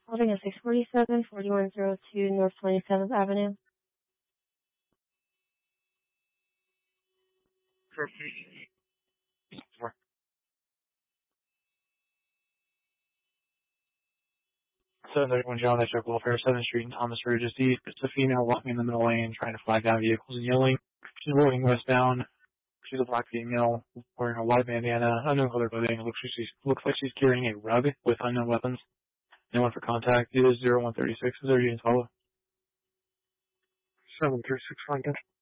Holding at 647, 4102 North 27th Avenue. So there's one John that took Welfare 7th Street and Thomas Ridge is east. It's a female walking in the middle lane trying to flag down vehicles and yelling. She's rolling westbound. She's a black female wearing a white bandana, unknown color clothing. Looks like she's carrying a rug with unknown weapons. No one for contact. It is 0136. Is there you can follow? 736 Lincoln.